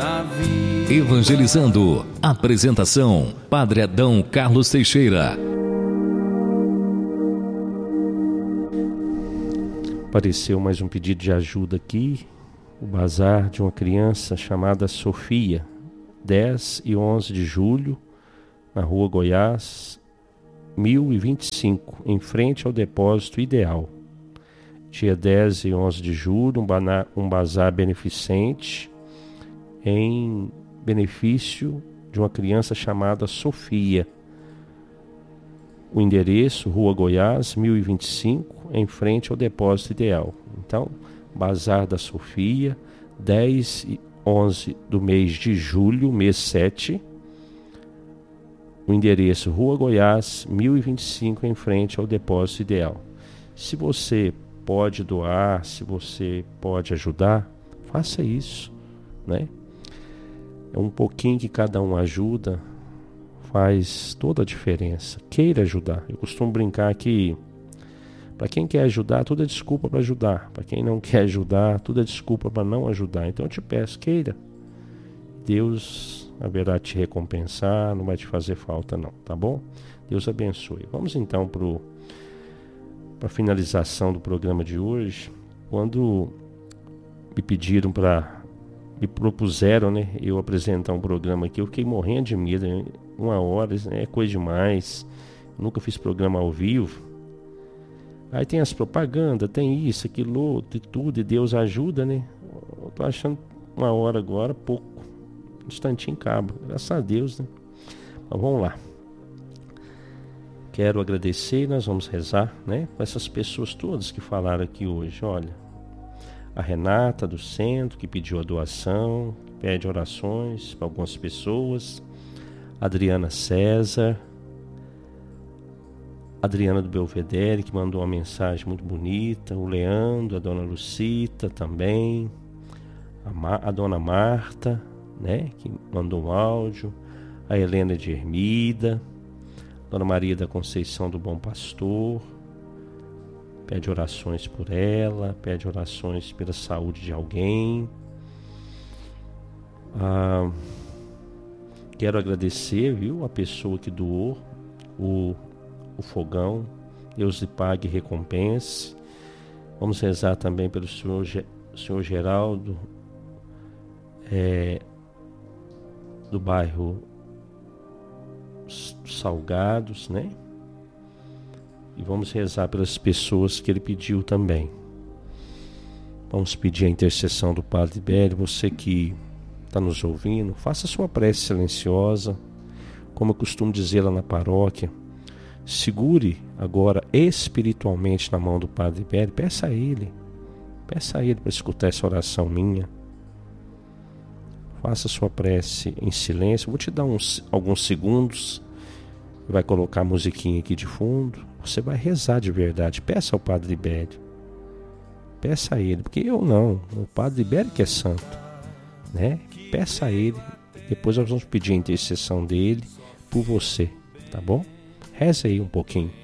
na vida. Evangelizando. Apresentação: Padre Adão Carlos Teixeira. Apareceu mais um pedido de ajuda aqui. O bazar de uma criança chamada Sofia, 10 e 11 de julho, na Rua Goiás, 1025, em frente ao Depósito Ideal. Dia 10 e 11 de julho, um bazar beneficente em benefício de uma criança chamada Sofia. O endereço, Rua Goiás, 1025, em frente ao Depósito Ideal. Então, Bazar da Sofia, 10 e 11 do mês de julho, mês 7. O endereço, Rua Goiás, 1025, em frente ao Depósito Ideal. Se você pode doar, se você pode ajudar, faça isso, né? É um pouquinho que cada um ajuda, faz toda a diferença. Queira ajudar. Eu costumo brincar que para quem quer ajudar, tudo é desculpa para ajudar. Para quem não quer ajudar, tudo é desculpa para não ajudar. Então eu te peço, queira. Deus haverá de te recompensar, não vai te fazer falta não, tá bom? Deus abençoe. Vamos então para a finalização do programa de hoje. Quando me propuseram, né, eu apresentar um programa aqui, eu fiquei morrendo de medo, né? 1 hora é coisa demais. Eu nunca fiz programa ao vivo. Aí tem as propagandas, tem isso, aquilo, outro, e tudo, e Deus ajuda, né? Eu tô achando 1 hora agora pouco. Um instantinho acaba, graças a Deus, né? Mas vamos lá. Quero agradecer, nós vamos rezar, né? Com essas pessoas todas que falaram aqui hoje. Olha, a Renata do centro, que pediu a doação, pede orações para algumas pessoas. Adriana César, Adriana do Belvedere, que mandou uma mensagem muito bonita, o Leandro, a dona Lucita também, a dona Marta, né, que mandou um áudio, a Helena de Hermida, dona Maria da Conceição do Bom Pastor, pede orações por ela, pede orações pela saúde de alguém. Quero agradecer, viu, a pessoa que doou o fogão. Deus lhe pague e recompense. Vamos rezar também pelo senhor Geraldo, do bairro Salgados, né? E vamos rezar pelas pessoas que ele pediu também. Vamos pedir a intercessão do Padre Ibério. Você que está nos ouvindo, faça sua prece silenciosa, como eu costumo dizer lá na paróquia. Segure agora espiritualmente na mão do Padre Ibério. Peça a ele para escutar essa oração minha. Faça sua prece em silêncio. Vou te dar alguns segundos. Vai colocar a musiquinha aqui de fundo. Você vai rezar de verdade. Peça ao Padre Ibério. Peça a ele, porque eu não. O Padre Ibério que é santo, né? Peça a ele. Depois nós vamos pedir a intercessão dele por você, tá bom? Reza aí um pouquinho.